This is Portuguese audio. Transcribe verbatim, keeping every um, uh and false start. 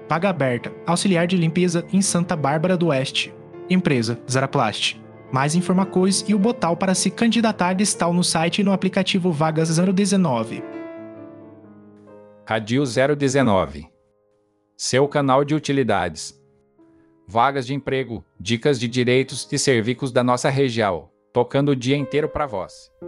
Vaga aberta, auxiliar de limpeza em Santa Bárbara do Oeste. Empresa, Zaraplast. Mais informações e o botão para se candidatar estão no site e no aplicativo Vagas zero dezenove. Radio zero dezenove. Seu canal de utilidades. Vagas de emprego, dicas de direitos e serviços da nossa região, tocando o dia inteiro para vós.